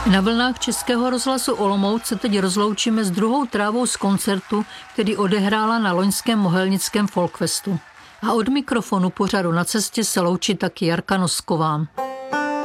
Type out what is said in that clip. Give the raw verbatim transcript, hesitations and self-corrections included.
Na vlnách Českého rozhlasu Olomouc se teď rozloučíme s druhou trávou z koncertu, který odehrála na loňském Mohelnickém folkfestu. A od mikrofonu pořadu Na cestě se loučí taky Jarka Nosková.